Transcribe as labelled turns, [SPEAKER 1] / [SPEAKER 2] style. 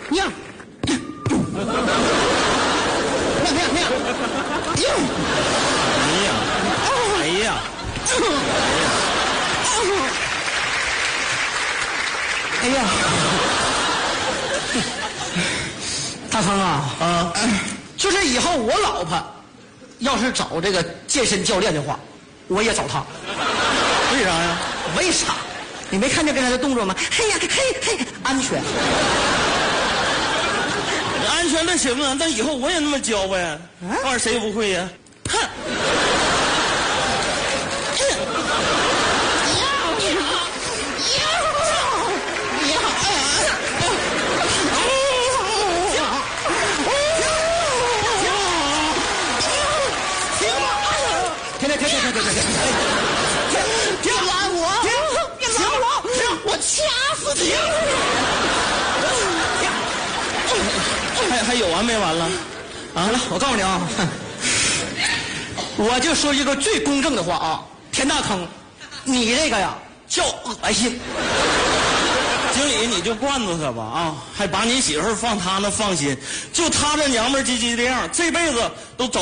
[SPEAKER 1] 娘，
[SPEAKER 2] 哎呀，
[SPEAKER 1] 哎呀，大鹏啊，就是以后我老婆要是找这个健身教练的话，我也找他。
[SPEAKER 2] 为啥呀？
[SPEAKER 1] 为啥？你没看见刚才的动作吗？嘿呀，嘿，安全。
[SPEAKER 2] 安全这行啊，但以后我也那么教呗。那玩意儿谁也不会呀？哼！
[SPEAKER 1] 别拦我！别拦我！我掐死你！
[SPEAKER 2] 还有完没完了？
[SPEAKER 1] 好了，我告诉你啊，我就说一个最公正的话啊，田大坑，你这个呀叫恶心。
[SPEAKER 2] 经理，你就惯着他吧啊，还把你媳妇儿放他那放心，就他这娘们唧唧的样，这辈子都走。